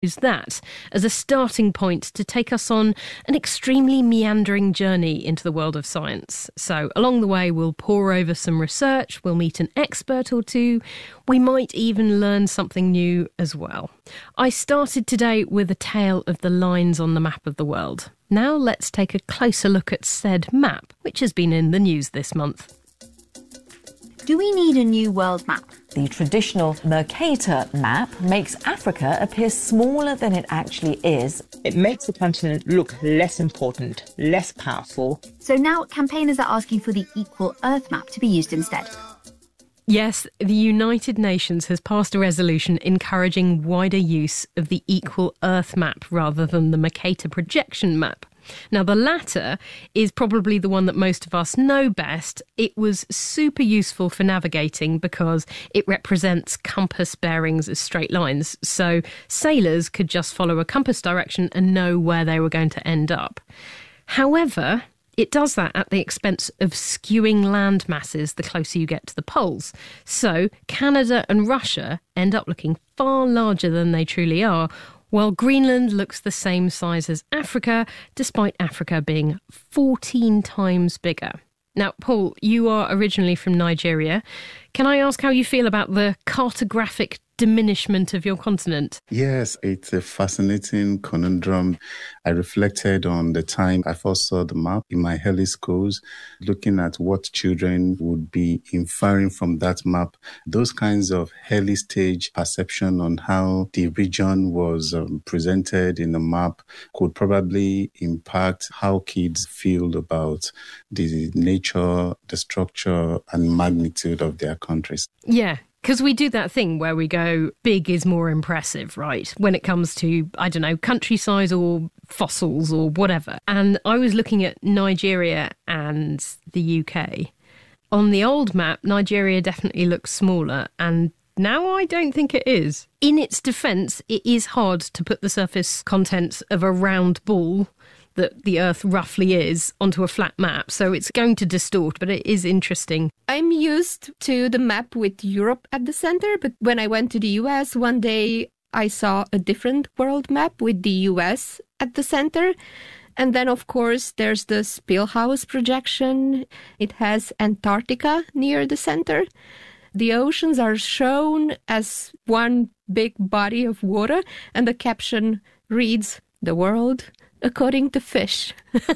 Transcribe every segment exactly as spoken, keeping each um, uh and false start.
use that as a starting point to take us on an extremely meandering journey into the world of science. So along the way, we'll pore over some research, we'll meet an expert or two, we might even learn something new as well. I started today with a tale of the lines on the map of the world. Now let's take a closer look at said map, which has been in the news this month. Do we need a new world map? The traditional Mercator map makes Africa appear smaller than it actually is. It makes the continent look less important, less powerful. So now campaigners are asking for the Equal Earth map to be used instead. Yes, the United Nations has passed a resolution encouraging wider use of the Equal Earth map rather than the Mercator projection map. Now, the latter is probably the one that most of us know best. It was super useful for navigating because it represents compass bearings as straight lines. So sailors could just follow a compass direction and know where they were going to end up. However, it does that at the expense of skewing land masses the closer you get to the poles. So Canada and Russia end up looking far larger than they truly are, while Greenland looks the same size as Africa, despite Africa being fourteen times bigger. Now, Paul, you are originally from Nigeria. Can I ask how you feel about the cartographic diminishment of your continent? Yes, it's a fascinating conundrum. I reflected on the time I first saw the map in my early schools, looking at what children would be inferring from that map. Those kinds of early stage perception on how the region was um, presented in the map could probably impact how kids feel about the nature, the structure and magnitude of their countries. Yeah. Because we do that thing where we go, big is more impressive, right? When it comes to, I don't know, countryside or fossils or whatever. And I was looking at Nigeria and the U K. On the old map, Nigeria definitely looks smaller, and now I don't think it is. In its defence, it is hard to put the surface contents of a round ball that the Earth roughly is onto a flat map, so it's going to distort, but it is interesting. I'm used to the map with Europe at the center, but when I went to the U S one day, I saw a different world map with the U S at the center. And then, of course, there's the Spielhaus projection. It has Antarctica near the center. The oceans are shown as one big body of water, and the caption reads, "The world according to fish."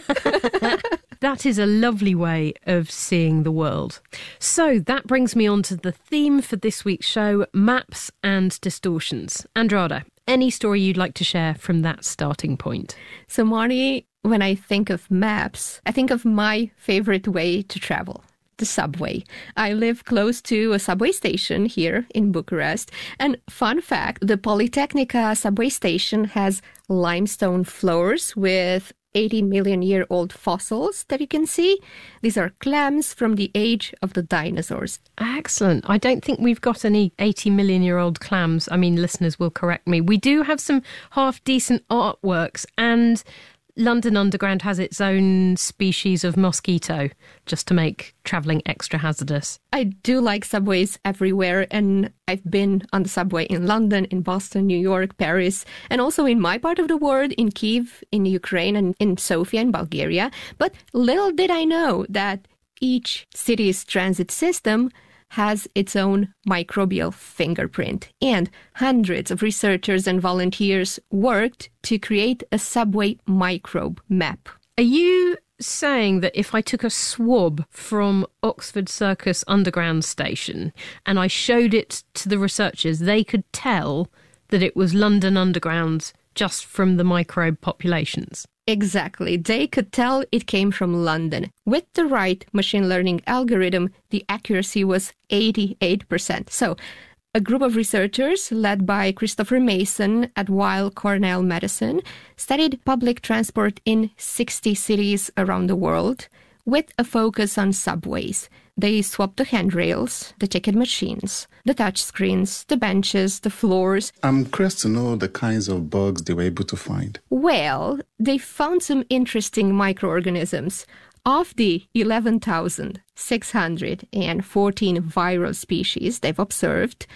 That is a lovely way of seeing the world. So that brings me on to the theme for this week's show, maps and distortions. Andrada, any story you'd like to share from that starting point? So, Marnie, when I think of maps, I think of my favorite way to travel. The subway. I live close to a subway station here in Bucharest. And fun fact, the Polytechnica subway station has limestone floors with eighty million year old fossils that you can see. These are clams from the age of the dinosaurs. Excellent. I don't think we've got any eighty million year old clams. I mean, listeners will correct me. We do have some half decent artworks, and London Underground has its own species of mosquito, just to make travelling extra hazardous. I do like subways everywhere, and I've been on the subway in London, in Boston, New York, Paris, and also in my part of the world, in Kyiv, in Ukraine, and in Sofia in Bulgaria. But little did I know that each city's transit system has its own microbial fingerprint, and hundreds of researchers and volunteers worked to create a subway microbe map. Are you saying that if I took a swab from Oxford Circus Underground station and I showed it to the researchers, they could tell that it was London Underground just from the microbe populations? Exactly. They could tell it came from London. With the right machine learning algorithm, the accuracy was eighty-eight percent. So a group of researchers led by Christopher Mason at Weill Cornell Medicine studied public transport in sixty cities around the world with a focus on subways. They swapped the handrails, the ticket machines, the touch screens, the benches, the floors. I'm curious to know the kinds of bugs they were able to find. Well, they found some interesting microorganisms. Of the eleven thousand six hundred fourteen viral species they've observed,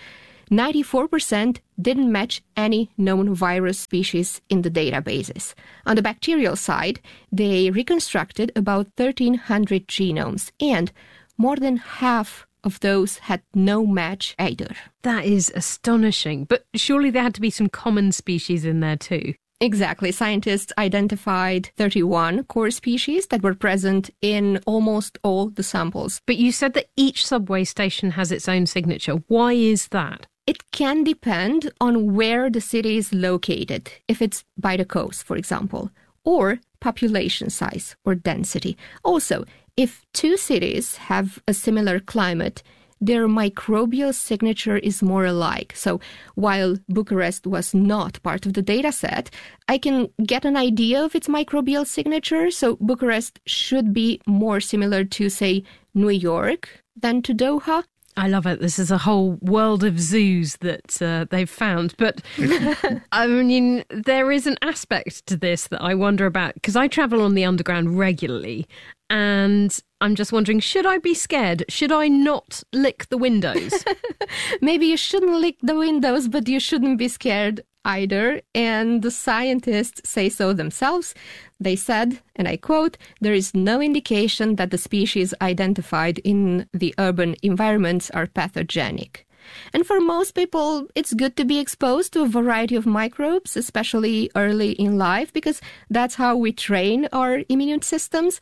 ninety-four percent didn't match any known virus species in the databases. On the bacterial side, they reconstructed about thirteen hundred genomes, and more than half of those had no match either. That is astonishing. But surely there had to be some common species in there too. Exactly. Scientists identified thirty-one core species that were present in almost all the samples. But you said that each subway station has its own signature. Why is that? It can depend on where the city is located, if it's by the coast, for example, or population size or density. Also, if two cities have a similar climate, their microbial signature is more alike. So while Bucharest was not part of the data set, I can get an idea of its microbial signature. So Bucharest should be more similar to, say, New York than to Doha. I love it. This is a whole world of zoos that uh, they've found. But I mean, there is an aspect to this that I wonder about, because I travel on the underground regularly. And I'm just wondering, should I be scared? Should I not lick the windows? Maybe you shouldn't lick the windows, but you shouldn't be scared either. And the scientists say so themselves. They said, and I quote, "There is no indication that the species identified in the urban environments are pathogenic." And for most people, it's good to be exposed to a variety of microbes, especially early in life, because that's how we train our immune systems.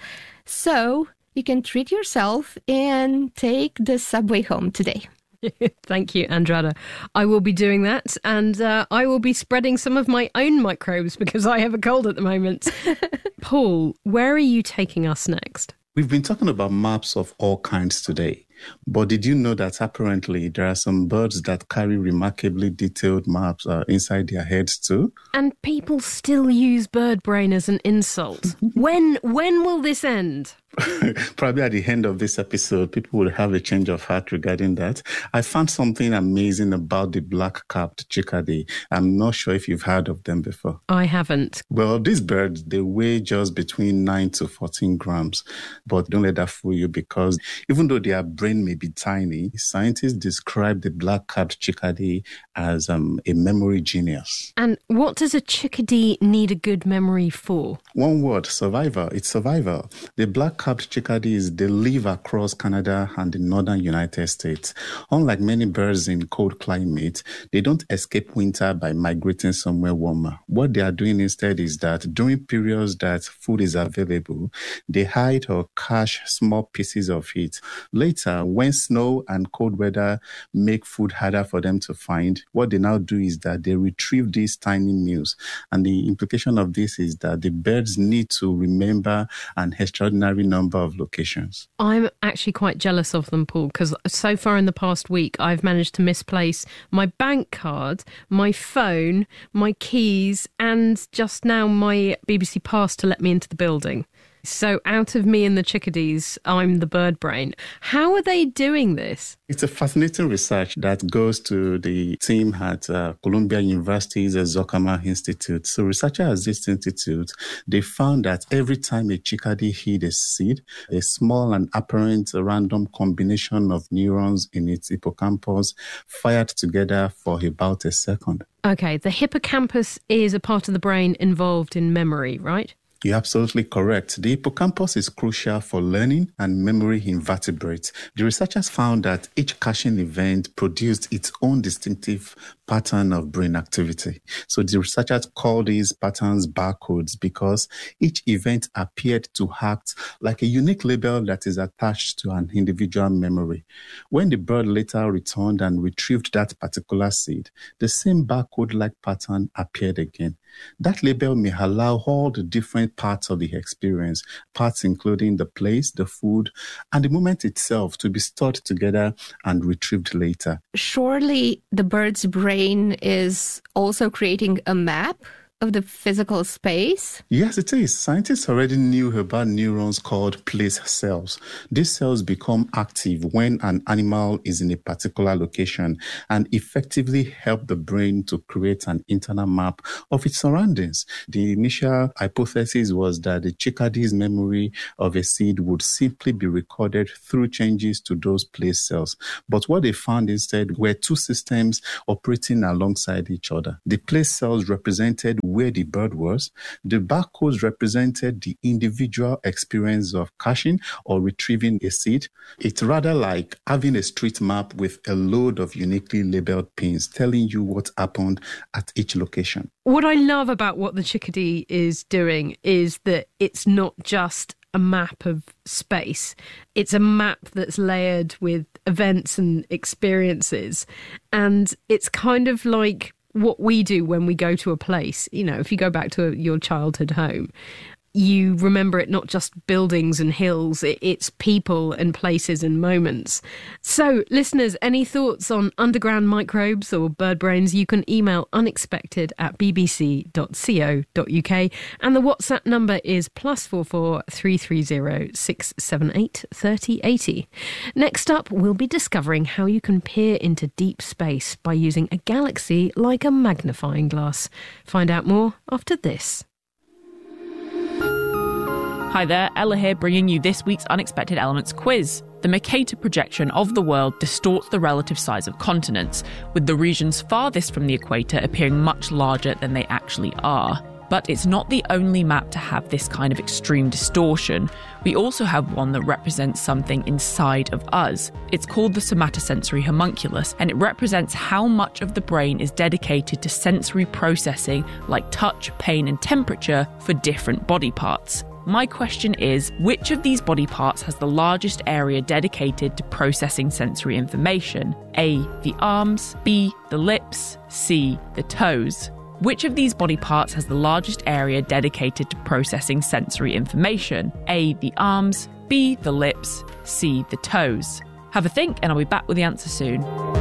So you can treat yourself and take the subway home today. Thank you, Andrada. I will be doing that, and uh, I will be spreading some of my own microbes because I have a cold at the moment. Paul, where are you taking us next? We've been talking about maps of all kinds today. But did you know that apparently there are some birds that carry remarkably detailed maps uh, inside their heads too? And people still use bird brain as an insult. when when will this end? Probably at the end of this episode, people will have a change of heart regarding that. I found something amazing about the black-capped chickadee. I'm not sure if you've heard of them before. I haven't. Well, these birds, they weigh just between nine to fourteen grams. But don't let that fool you, because even though their brain may be tiny, scientists describe the black-capped chickadee as um, a memory genius. And what does a chickadee need a good memory for? One word, survival. It's survival. The black-capped chickadees, they live across Canada and the northern United States. Unlike many birds in cold climate, they don't escape winter by migrating somewhere warmer. What they are doing instead is that during periods that food is available, they hide or cache small pieces of it. Later, when snow and cold weather make food harder for them to find, what they now do is that they retrieve these tiny meals. And the implication of this is that the birds need to remember an extraordinary number of locations. I'm actually quite jealous of them, Paul, because so far in the past week, I've managed to misplace my bank card, my phone, my keys, and just now my B B C Pass to let me into the building. So out of me and the chickadees, I'm the bird brain. How are they doing this? It's a fascinating research that goes to the team at uh, Columbia University's Zokama Institute. So researchers at this institute, they found that every time a chickadee hid a seed, a small and apparent random combination of neurons in its hippocampus fired together for about a second. Okay, the hippocampus is a part of the brain involved in memory, right? You're absolutely correct. The hippocampus is crucial for learning and memory in vertebrates. The researchers found that each caching event produced its own distinctive pattern of brain activity. So the researchers call these patterns barcodes because each event appeared to act like a unique label that is attached to an individual memory. When the bird later returned and retrieved that particular seed, the same barcode-like pattern appeared again. That label may allow all the different parts of the experience, parts including the place, the food, and the moment itself, to be stored together and retrieved later. Surely the bird's brain is also creating a map of the physical space? Yes, it is. Scientists already knew about neurons called place cells. These cells become active when an animal is in a particular location and effectively help the brain to create an internal map of its surroundings. The initial hypothesis was that the chickadee's memory of a seed would simply be recorded through changes to those place cells. But what they found instead were two systems operating alongside each other. The place cells represented where the bird was. The barcodes represented the individual experience of catching or retrieving a seed. It's rather like having a street map with a load of uniquely labeled pins telling you what happened at each location. What I love about what the chickadee is doing is that it's not just a map of space. It's a map that's layered with events and experiences. And it's kind of like what we do when we go to a place. You know, if you go back to your childhood home, you remember it not just buildings and hills, it's people and places and moments. So, listeners, any thoughts on underground microbes or bird brains, you can email unexpected at b b c dot co dot u k, and the WhatsApp number is plus four four three three zero six seven eight three zero eight zero. Next up, we'll be discovering how you can peer into deep space by using a galaxy like a magnifying glass. Find out more after this. Hi there, Ella here, bringing you this week's Unexpected Elements quiz. The Mercator projection of the world distorts the relative size of continents, with the regions farthest from the equator appearing much larger than they actually are. But it's not the only map to have this kind of extreme distortion. We also have one that represents something inside of us. It's called the somatosensory homunculus, and it represents how much of the brain is dedicated to sensory processing like touch, pain and temperature for different body parts. My question is, which of these body parts has the largest area dedicated to processing sensory information? A, the arms, B, the lips, C, the toes. Which of these body parts has the largest area dedicated to processing sensory information? A, the arms, B, the lips, C, the toes. Have a think and I'll be back with the answer soon.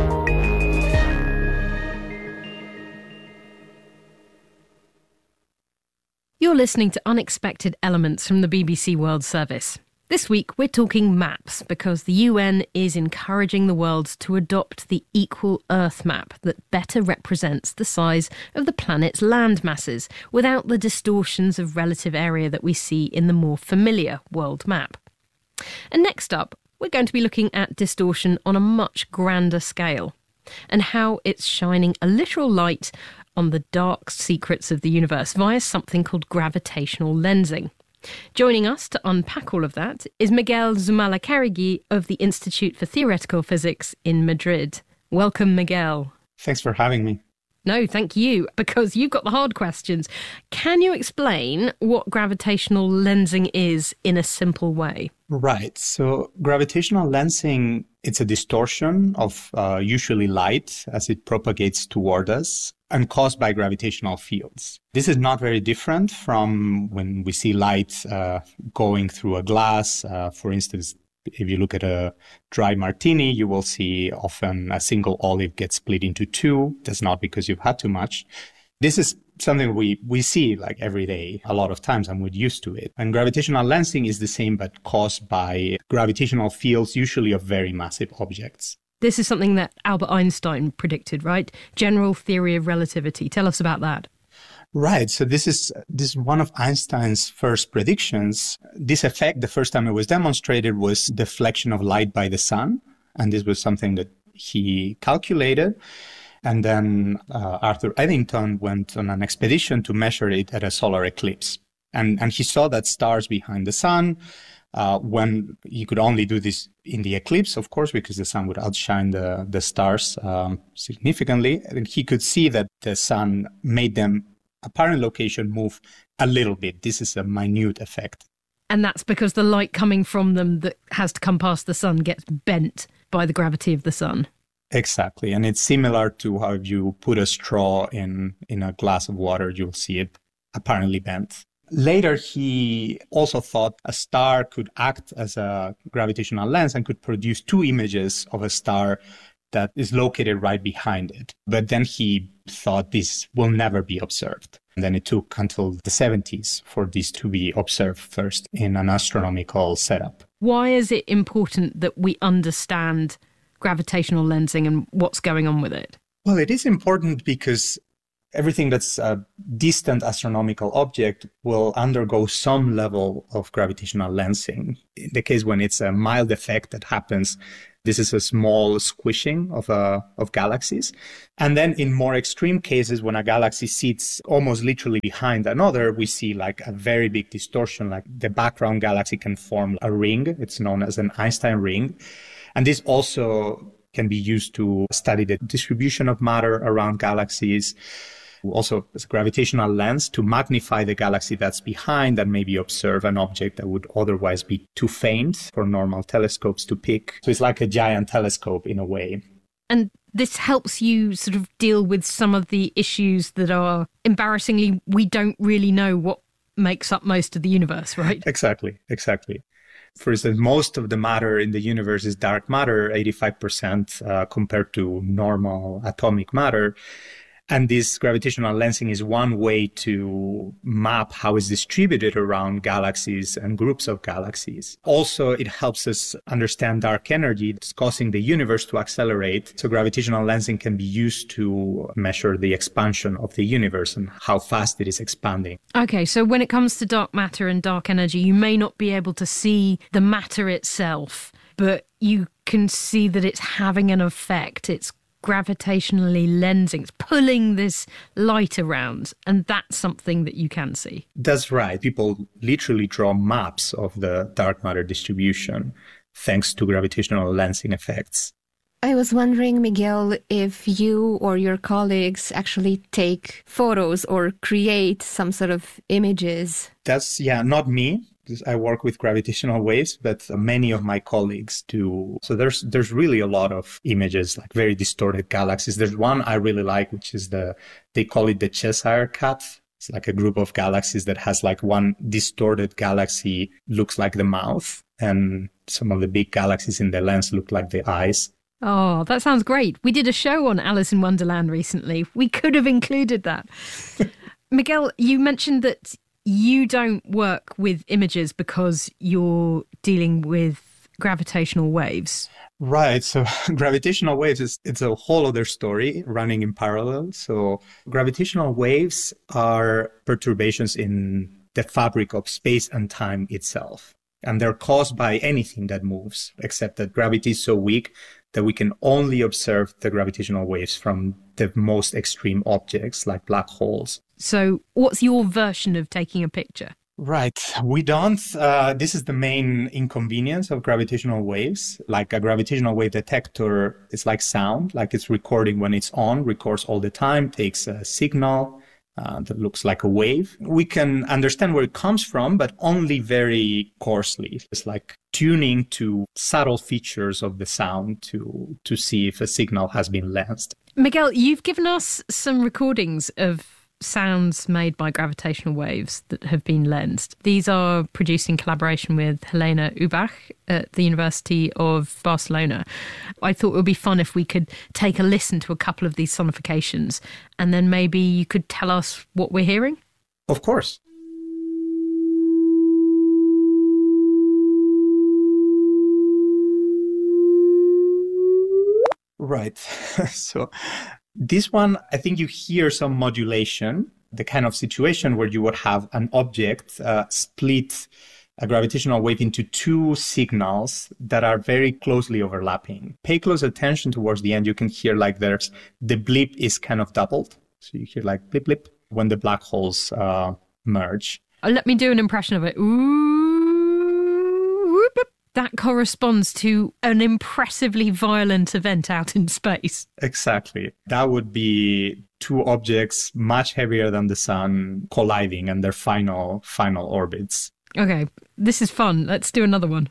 You're listening to Unexpected Elements from the B B C World Service. This week we're talking maps because the U N is encouraging the world to adopt the Equal Earth map that better represents the size of the planet's land masses without the distortions of relative area that we see in the more familiar world map. And next up, we're going to be looking at distortion on a much grander scale and how it's shining a literal light on the dark secrets of the universe via something called gravitational lensing. Joining us to unpack all of that is Miguel Zumalacárregui of the Institute for Theoretical Physics in Madrid. Welcome, Miguel. Thanks for having me. No, thank you, because you've got the hard questions. Can you explain what gravitational lensing is in a simple way? Right. So gravitational lensing, it's a distortion of uh, usually light as it propagates toward us and caused by gravitational fields. This is not very different from when we see light uh, going through a glass. Uh, for instance, if you look at a dry martini, you will see often a single olive gets split into two. That's not because you've had too much. This is something we, we see like every day, a lot of times, and we're used to it. And gravitational lensing is the same, but caused by gravitational fields, usually of very massive objects. This is something that Albert Einstein predicted, right? General theory of relativity. Tell us about that. Right. So this is this is one of Einstein's first predictions. This effect, the first time it was demonstrated, was deflection of light by the sun. And this was something that he calculated. And then uh, Arthur Eddington went on an expedition to measure it at a solar eclipse. And, and he saw that stars behind the sun, uh, when you could only do this in the eclipse, of course, because the sun would outshine the, the stars um, significantly. And he could see that the sun made them apparent location move a little bit. This is a minute effect. And that's because the light coming from them that has to come past the sun gets bent by the gravity of the sun. Exactly. And it's similar to how if you put a straw in, in a glass of water, you'll see it apparently bent. Later, he also thought a star could act as a gravitational lens and could produce two images of a star that is located right behind it. But then he thought this will never be observed. And then it took until the seventies for this to be observed first in an astronomical setup. Why is it important that we understand gravitational lensing and what's going on with it? Well, it is important because everything that's a distant astronomical object will undergo some level of gravitational lensing. In the case when it's a mild effect that happens, this is a small squishing of uh, of galaxies. And then in more extreme cases, when a galaxy sits almost literally behind another, we see like a very big distortion, like the background galaxy can form a ring. It's known as an Einstein ring. And this also can be used to study the distribution of matter around galaxies. Also, as a gravitational lens to magnify the galaxy that's behind and maybe observe an object that would otherwise be too faint for normal telescopes to pick. So it's like a giant telescope in a way. And this helps you sort of deal with some of the issues that are, embarrassingly, we don't really know what makes up most of the universe, right? Exactly, exactly. For instance, most of the matter in the universe is dark matter, eighty-five percent uh, compared to normal atomic matter. And this gravitational lensing is one way to map how it's distributed around galaxies and groups of galaxies. Also, it helps us understand dark energy that's causing the universe to accelerate. So gravitational lensing can be used to measure the expansion of the universe and how fast it is expanding. Okay, so when it comes to dark matter and dark energy, you may not be able to see the matter itself, but you can see that it's having an effect. It's gravitationally lensing, it's pulling this light around, and that's something that you can see. That's right. People literally draw maps of the dark matter distribution thanks to gravitational lensing effects. I was wondering, Miguel, if you or your colleagues actually take photos or create some sort of images. That's, yeah, not me. I work with gravitational waves, but many of my colleagues do. So there's there's really a lot of images, like very distorted galaxies. There's one I really like, which is the, they call it the Cheshire Cat. It's like a group of galaxies that has like one distorted galaxy looks like the mouth, and some of the big galaxies in the lens look like the eyes. Oh, that sounds great. We did a show on Alice in Wonderland recently. We could have included that. Miguel, you mentioned that you don't work with images because you're dealing with gravitational waves. Right. So gravitational waves is it's a whole other story running in parallel. So gravitational waves are perturbations in the fabric of space and time itself. And they're caused by anything that moves, except that gravity is so weak that we can only observe the gravitational waves from the most extreme objects like black holes. So what's your version of taking a picture? Right. We don't. Uh, this is the main inconvenience of gravitational waves. Like a gravitational wave detector, it's like sound, like it's recording when it's on, records all the time, takes a signal uh, that looks like a wave. We can understand where it comes from, but only very coarsely. It's like tuning to subtle features of the sound to, to see if a signal has been lensed. Miguel, you've given us some recordings of sounds made by gravitational waves that have been lensed. These are produced in collaboration with Helena Ubach at the University of Barcelona. I thought it would be fun if we could take a listen to a couple of these sonifications, and then maybe you could tell us what we're hearing? Of course. Right. So this one, I think you hear some modulation, the kind of situation where you would have an object uh, split a gravitational wave into two signals that are very closely overlapping. Pay close attention towards the end. You can hear like there's the blip is kind of doubled. So you hear like blip, blip when the black holes uh, merge. Oh, let me do an impression of it. Ooh, whoop, whoop. That corresponds to an impressively violent event out in space. Exactly. That would be two objects much heavier than the sun colliding and their final final orbits. Okay, this is fun. Let's do another one.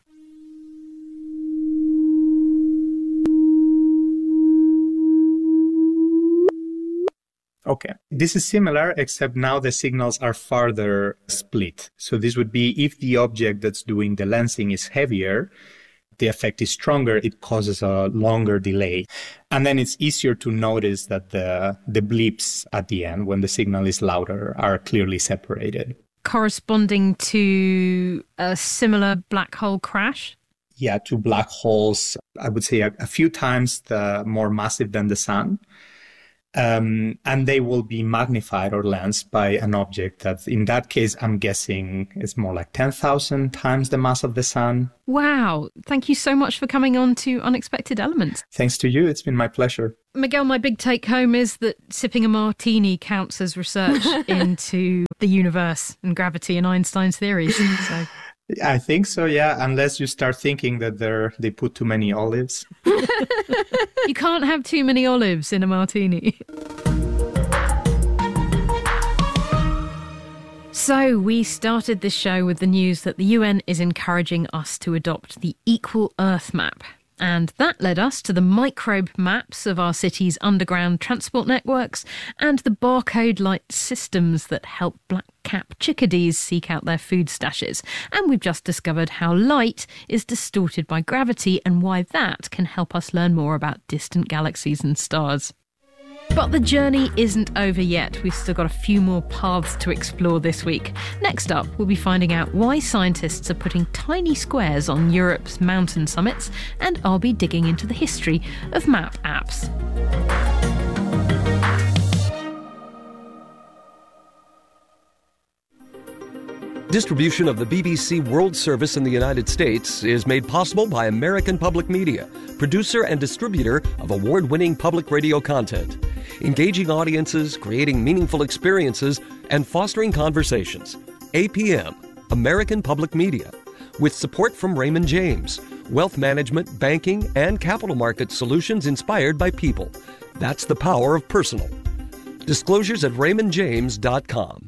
Okay, this is similar, except now the signals are farther split. So this would be if the object that's doing the lensing is heavier, the effect is stronger, it causes a longer delay. And then it's easier to notice that the, the bleeps at the end, when the signal is louder, are clearly separated. Corresponding to a similar black hole crash? Yeah, to black holes, I would say a, a few times the more massive than the sun. Um, and they will be magnified or lensed by an object that, in that case, I'm guessing is more like ten thousand times the mass of the sun. Wow. Thank you so much for coming on to Unexpected Elements. Thanks to you. It's been my pleasure. Miguel, my big take home is that sipping a martini counts as research into the universe and gravity and Einstein's theories. So. I think so, yeah, unless you start thinking that they're, they put too many olives. You can't have too many olives in a martini. So we started this show with the news that the U N is encouraging us to adopt the Equal Earth Map. And that led us to the microbe maps of our city's underground transport networks and the barcode-like systems that help black-cap chickadees seek out their food stashes. And we've just discovered how light is distorted by gravity and why that can help us learn more about distant galaxies and stars. But the journey isn't over yet. We've still got a few more paths to explore this week. Next up, we'll be finding out why scientists are putting tiny squares on Europe's mountain summits, and I'll be digging into the history of map apps. Distribution of the B B C World Service in the United States is made possible by American Public Media, producer and distributor of award-winning public radio content. Engaging audiences, creating meaningful experiences, and fostering conversations. A P M, American Public Media, with support from Raymond James, wealth management, banking, and capital market solutions inspired by people. That's the power of personal. Disclosures at raymond james dot com.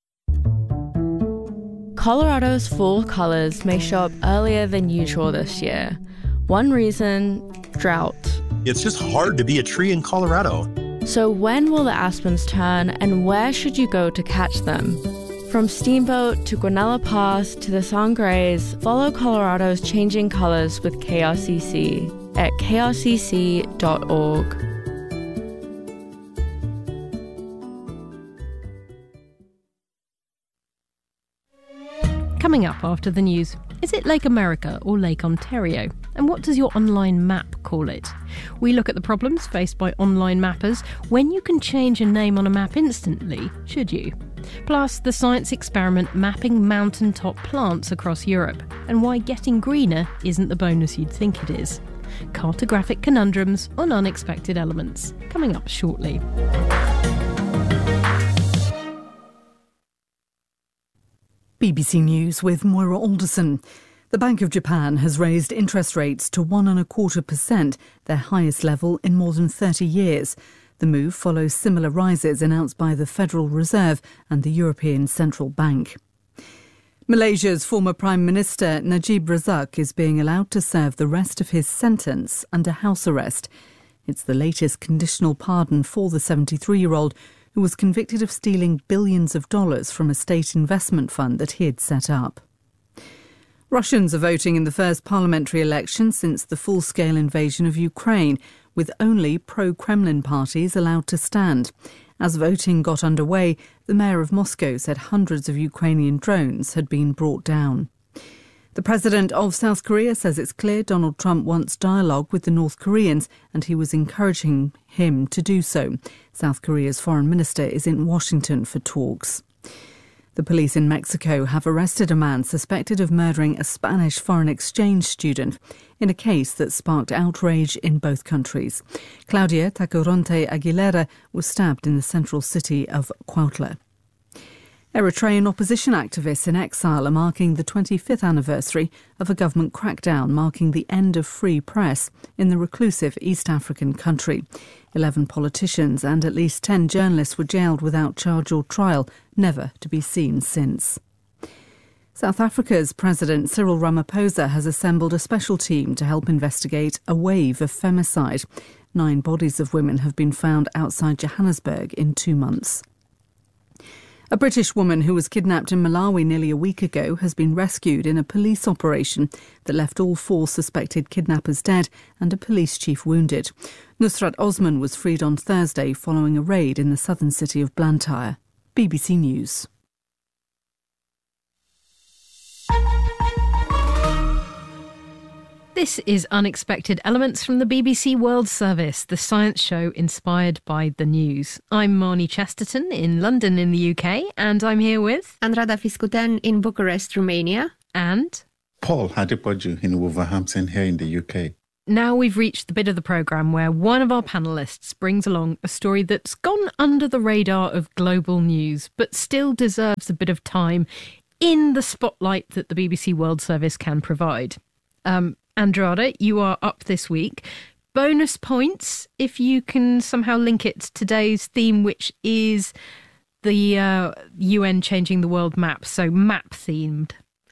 Colorado's fall colours may show up earlier than usual this year. One reason, drought. It's just hard to be a tree in Colorado. So when will the aspens turn, and where should you go to catch them? From Steamboat to Guanella Pass to the Sangres, follow Colorado's changing colours with K R C C at k r c c dot org. Coming up after the news, is it Lake America or Lake Ontario? And what does your online map call it? We look at the problems faced by online mappers when you can change a name on a map instantly, should you? Plus, the science experiment mapping mountaintop plants across Europe and why getting greener isn't the bonus you'd think it is. Cartographic conundrums on Unexpected Elements, coming up shortly. B B C News with Moira Alderson. The Bank of Japan has raised interest rates to one and a quarter percent, their highest level in more than thirty years. The move follows similar rises announced by the Federal Reserve and the European Central Bank. Malaysia's former Prime Minister Najib Razak is being allowed to serve the rest of his sentence under house arrest. It's the latest conditional pardon for the seventy-three-year-old who was convicted of stealing billions of dollars from a state investment fund that he had set up. Russians are voting in the first parliamentary election since the full-scale invasion of Ukraine, with only pro-Kremlin parties allowed to stand. As voting got underway, the mayor of Moscow said hundreds of Ukrainian drones had been brought down. The president of South Korea says it's clear Donald Trump wants dialogue with the North Koreans and he was encouraging him to do so. South Korea's foreign minister is in Washington for talks. The police in Mexico have arrested a man suspected of murdering a Spanish foreign exchange student in a case that sparked outrage in both countries. Claudia Tacoronte Aguilera was stabbed in the central city of Cuautla. Eritrean opposition activists in exile are marking the twenty-fifth anniversary of a government crackdown marking the end of free press in the reclusive East African country. Eleven politicians and at least ten journalists were jailed without charge or trial, never to be seen since. South Africa's President Cyril Ramaphosa has assembled a special team to help investigate a wave of femicide. Nine bodies of women have been found outside Johannesburg in two months. A British woman who was kidnapped in Malawi nearly a week ago has been rescued in a police operation that left all four suspected kidnappers dead and a police chief wounded. Nusrat Osman was freed on Thursday following a raid in the southern city of Blantyre. B B C News. This is Unexpected Elements from the B B C World Service, the science show inspired by the news. I'm Marnie Chesterton in London in the U K, and I'm here with... Andrada Fiscuten in Bucharest, Romania. And... Paul Hadipoju in Wolverhampton here in the U K. Now we've reached the bit of the programme where one of our panellists brings along a story that's gone under the radar of global news, but still deserves a bit of time in the spotlight that the B B C World Service can provide. Um... Andrada, you are up this week. Bonus points if you can somehow link it to today's theme, which is the uh, U N changing the world map, so map themed.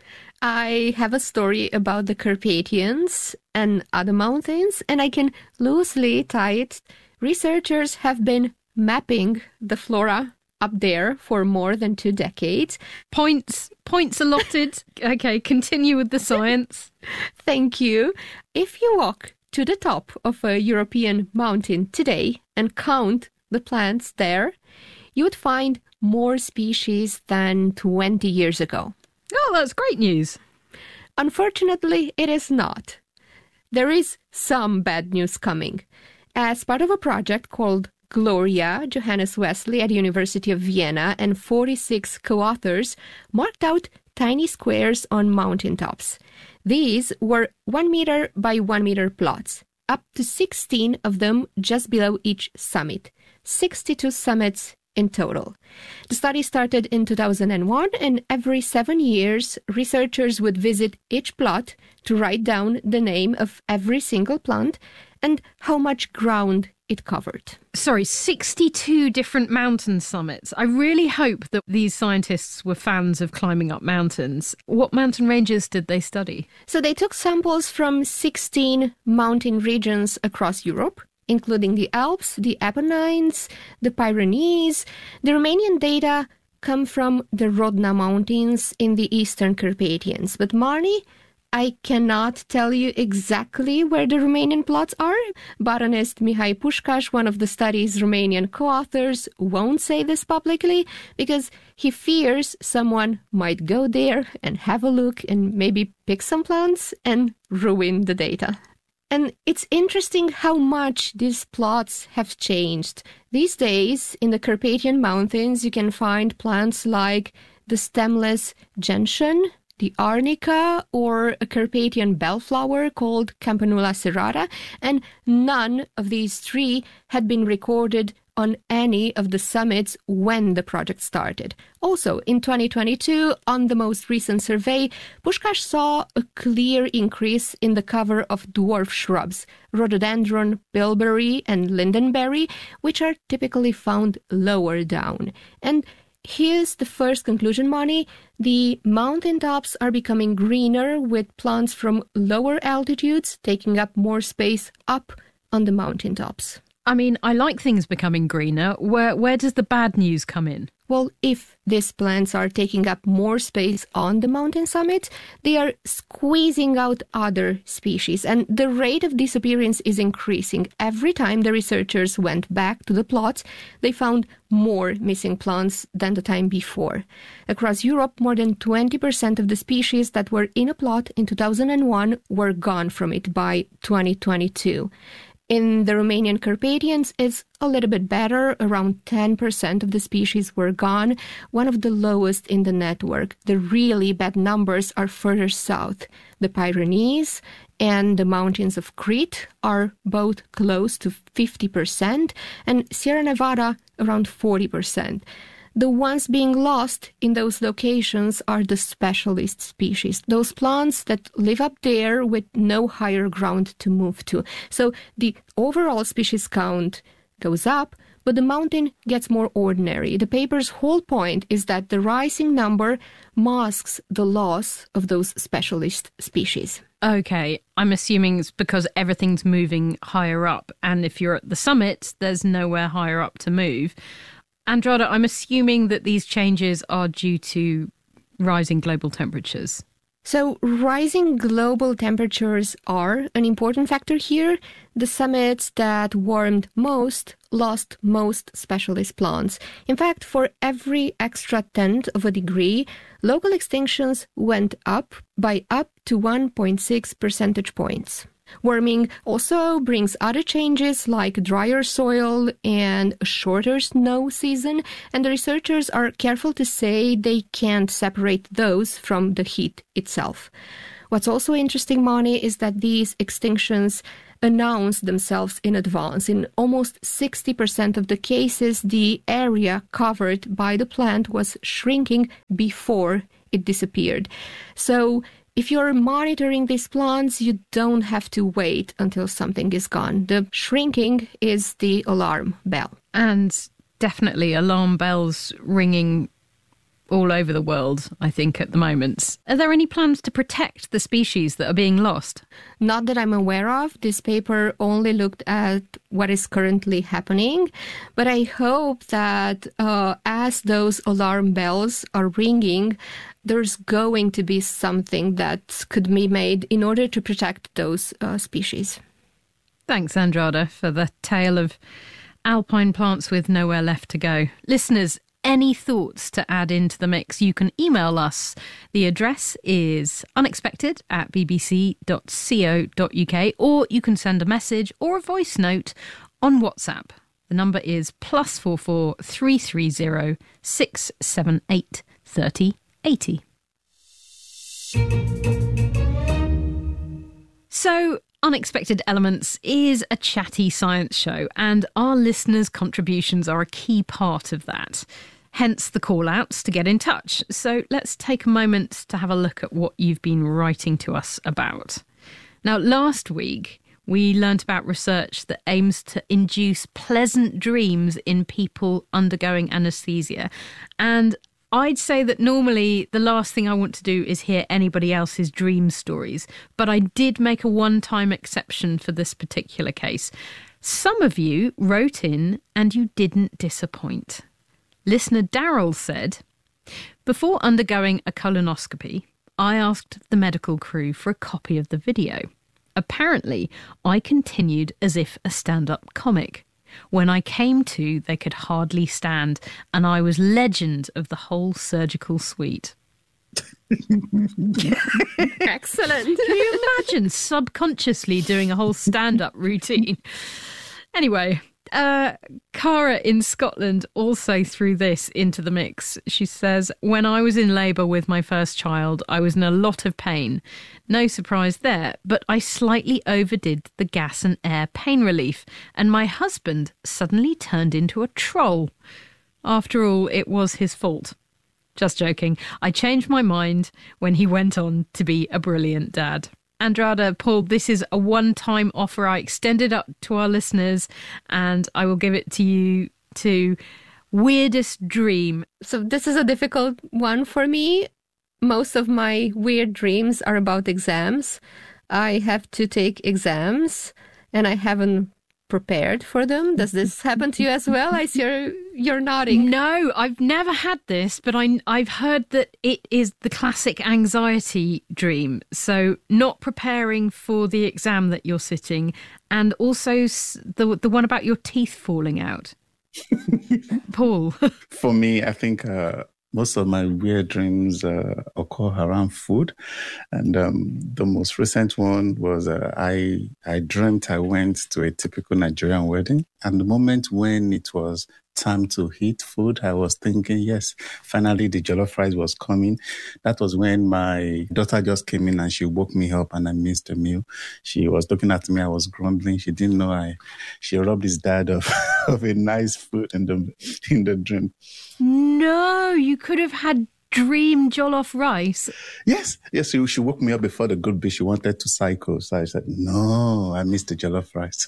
I have a story about the Carpathians and other mountains, and I can loosely tie it. Researchers have been mapping the flora up there for more than two decades. Points, points allotted. Okay, continue with the science. Thank you. If you walk to the top of a European mountain today and count the plants there, you would find more species than twenty years ago. Oh, that's great news. Unfortunately, it is not. There is some bad news coming. As part of a project called Gloria, Johannes Wesley at the University of Vienna and forty-six co-authors marked out tiny squares on mountaintops. These were one meter by one meter plots, up to sixteen of them just below each summit, sixty-two summits in total. The study started in two thousand one, and every seven years, researchers would visit each plot to write down the name of every single plant and how much ground it covered. Sorry, sixty-two different mountain summits. I really hope that these scientists were fans of climbing up mountains. What mountain ranges did they study? So they took samples from sixteen mountain regions across Europe, including the Alps, the Apennines, the Pyrenees. The Romanian data come from the Rodna Mountains in the Eastern Carpathians. But Marnie, I cannot tell you exactly where the Romanian plots are. Botanist Mihai Pușcaș, one of the study's Romanian co-authors, won't say this publicly because he fears someone might go there and have a look and maybe pick some plants and ruin the data. And it's interesting how much these plots have changed. These days, in the Carpathian Mountains, you can find plants like the stemless gentian, the arnica, or a Carpathian bellflower called Campanula serrata, and none of these three had been recorded on any of the summits when the project started. Also, in twenty twenty-two, on the most recent survey, Pușcaș saw a clear increase in the cover of dwarf shrubs, rhododendron, bilberry, and lindenberry, which are typically found lower down. And here's the first conclusion, Moni. The mountaintops are becoming greener with plants from lower altitudes taking up more space up on the mountaintops. I mean, I like things becoming greener. Where where does the bad news come in? Well, if these plants are taking up more space on the mountain summit, they are squeezing out other species, and the rate of disappearance is increasing. Every time the researchers went back to the plots, they found more missing plants than the time before. Across Europe, more than twenty percent of the species that were in a plot in two thousand one were gone from it by twenty twenty-two. In the Romanian Carpathians, it's a little bit better. Around ten percent of the species were gone, one of the lowest in the network. The really bad numbers are further south. The Pyrenees and the mountains of Crete are both close to fifty percent, and Sierra Nevada around forty percent. The ones being lost in those locations are the specialist species, those plants that live up there with no higher ground to move to. So the overall species count goes up, but the mountain gets more ordinary. The paper's whole point is that the rising number masks the loss of those specialist species. Okay, I'm assuming it's because everything's moving higher up, and if you're at the summit, there's nowhere higher up to move. Andrada, I'm assuming that these changes are due to rising global temperatures. So rising global temperatures are an important factor here. The summits that warmed most lost most specialist plants. In fact, for every extra tenth of a degree, local extinctions went up by up to one point six percentage points. Warming also brings other changes like drier soil and a shorter snow season, and the researchers are careful to say they can't separate those from the heat itself. What's also interesting, Moni, is that these extinctions announce themselves in advance. In almost sixty percent of the cases, the area covered by the plant was shrinking before it disappeared. So if you're monitoring these plants, you don't have to wait until something is gone. The shrinking is the alarm bell. And definitely alarm bells ringing all over the world, I think, at the moment. Are there any plans to protect the species that are being lost? Not that I'm aware of. This paper only looked at what is currently happening. But I hope that uh, as those alarm bells are ringing, there's going to be something that could be made in order to protect those uh, species. Thanks, Andrada, for the tale of alpine plants with nowhere left to go. Listeners, any thoughts to add into the mix, you can email us. The address is unexpected at b b c dot co dot u k, or you can send a message or a voice note on WhatsApp. The number is plus four four three three zero six seven eight thirty eighty. So, Unexpected Elements is a chatty science show, and our listeners' contributions are a key part of that. Hence the call-outs to get in touch. So let's take a moment to have a look at what you've been writing to us about. Now, last week, we learnt about research that aims to induce pleasant dreams in people undergoing anaesthesia. And I'd say that normally the last thing I want to do is hear anybody else's dream stories, but I did make a one-time exception for this particular case. Some of you wrote in and you didn't disappoint. Listener Daryl said, before undergoing a colonoscopy, I asked the medical crew for a copy of the video. Apparently, I continued as if a stand-up comic. When I came to, they could hardly stand, and I was legend of the whole surgical suite. Excellent. Can you imagine subconsciously doing a whole stand-up routine? Anyway, uh, Cara in Scotland also threw this into the mix. She says, when I was in labour with my first child, I was in a lot of pain. No surprise there, but I slightly overdid the gas and air pain relief, and my husband suddenly turned into a troll. After all, it was his fault. Just joking. I changed my mind when he went on to be a brilliant dad. Andrada, Paul, this is a one-time offer I extended up to our listeners, and I will give it to you to weirdest dream. So this is a difficult one for me. Most of my weird dreams are about exams. I have to take exams, and I haven't prepared for them. Does this happen to you as well? I see you're, you're nodding. No, I've never had this, but I, I've heard that it is the classic anxiety dream. So not preparing for the exam that you're sitting, and also the the one about your teeth falling out. Paul? For me, I think uh, most of my weird dreams uh, occur around food. And um, the most recent one was uh, I, I dreamt I went to a typical Nigerian wedding. And the moment when it was time to eat food, I was thinking, yes, finally the jollof rice was coming. That was when my daughter just came in and she woke me up and I missed the meal. She was looking at me, I was grumbling. She didn't know I, she robbed his dad of, of a nice food in the, in the dream. No, you could have had dream jollof rice. Yes, yes, she, she woke me up before the good bit. She wanted to cycle. So I said, no, I missed the jollof rice.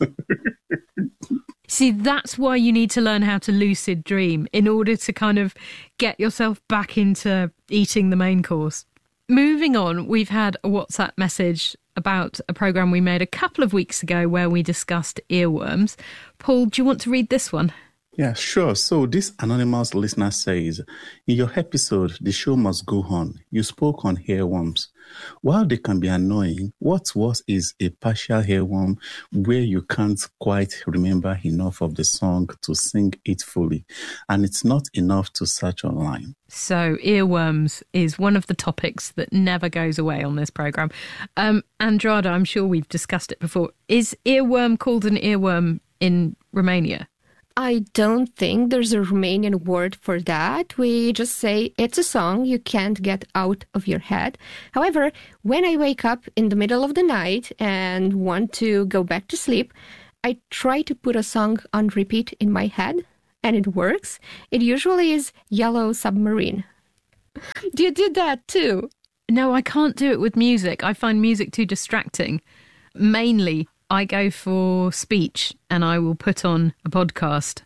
See, that's why you need to learn how to lucid dream in order to kind of get yourself back into eating the main course. Moving on, we've had a WhatsApp message about a programme we made a couple of weeks ago where we discussed earworms. Paul, do you want to read this one? Yeah, sure. So this anonymous listener says, in your episode, The Show Must Go On, you spoke on earworms. While they can be annoying, what was is a partial earworm where you can't quite remember enough of the song to sing it fully, and it's not enough to search online. So earworms is one of the topics that never goes away on this programme. Um, Andrada, I'm sure we've discussed it before. Is earworm called an earworm in Romania? I don't think there's a Romanian word for that. We just say it's a song you can't get out of your head. However, when I wake up in the middle of the night and want to go back to sleep, I try to put a song on repeat in my head, and it works. It usually is Yellow Submarine. Do you do that too? No, I can't do it with music. I find music too distracting. Mainly, I go for speech and I will put on a podcast.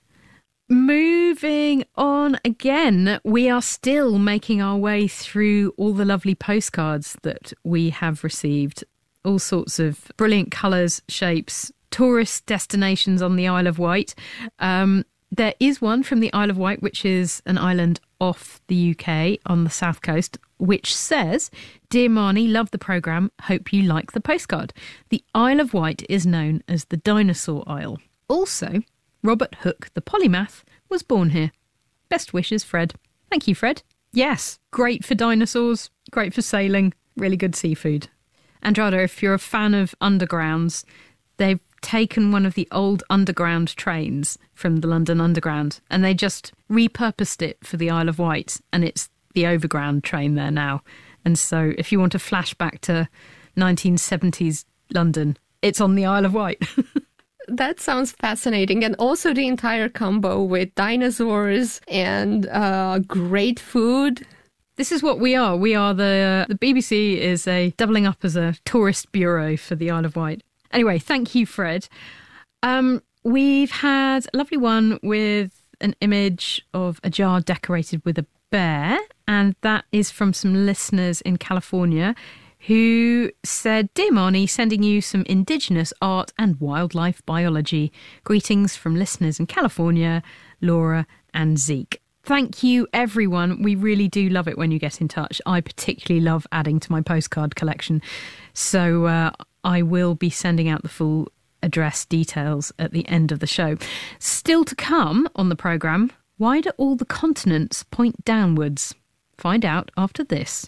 Moving on again, we are still making our way through all the lovely postcards that we have received. All sorts of brilliant colours, shapes, tourist destinations on the Isle of Wight. Um, there is one from the Isle of Wight, which is an island off the U K on the south coast, which says, Dear Marnie, love the programme, hope you like the postcard. The Isle of Wight is known as the Dinosaur Isle. Also, Robert Hooke, the polymath, was born here. Best wishes, Fred. Thank you, Fred. Yes, great for dinosaurs, great for sailing, really good seafood. Andrada, if you're a fan of undergrounds, they've taken one of the old underground trains from the London Underground and they just repurposed it for the Isle of Wight, and it's the overground train there now. And so if you want to flash back to nineteen seventies London, it's on the Isle of Wight. That sounds fascinating. And also the entire combo with dinosaurs and uh, great food. This is what we are. We are the, uh, the B B C is a doubling up as a tourist bureau for the Isle of Wight. Anyway, thank you, Fred. Um, we've had a lovely one with an image of a jar decorated with a bear, and that is from some listeners in California who said, Dear Marnie, sending you some Indigenous art and wildlife biology. Greetings from listeners in California, Laura and Zeke. Thank you, everyone. We really do love it when you get in touch. I particularly love adding to my postcard collection. So uh, I will be sending out the full address details at the end of the show. Still to come on the programme, why do all the continents point downwards? Find out after this.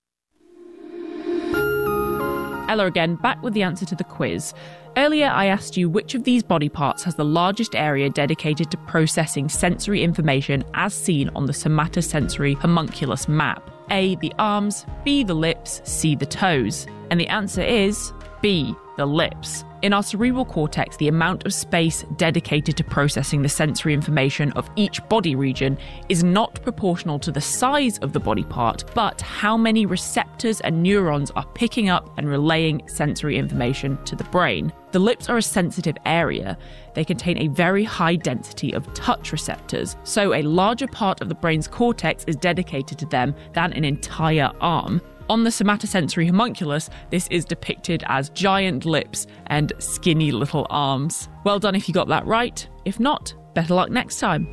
Ella again, back with the answer to the quiz. Earlier I asked you which of these body parts has the largest area dedicated to processing sensory information as seen on the somatosensory homunculus map. A, the arms, B, the lips, C, the toes. And the answer is B, the lips. In our cerebral cortex, the amount of space dedicated to processing the sensory information of each body region is not proportional to the size of the body part, but how many receptors and neurons are picking up and relaying sensory information to the brain. The lips are a sensitive area. They contain a very high density of touch receptors, so a larger part of the brain's cortex is dedicated to them than an entire arm. On the somatosensory homunculus, this is depicted as giant lips and skinny little arms. Well done if you got that right. If not, better luck next time.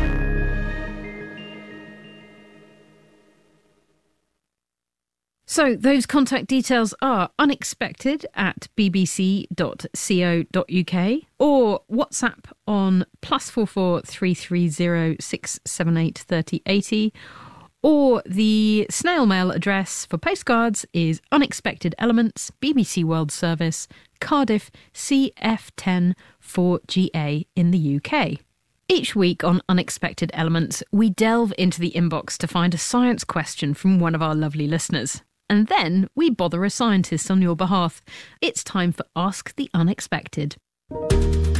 So those contact details are unexpected at b b c dot co dot u k or WhatsApp on plus four four three three zero six seven eight thirty eighty. Or the snail mail address for postcards is Unexpected Elements, B B C World Service, Cardiff C F ten four G A in the U K. Each week on Unexpected Elements, we delve into the inbox to find a science question from one of our lovely listeners. And then we bother a scientist on your behalf. It's time for Ask the Unexpected.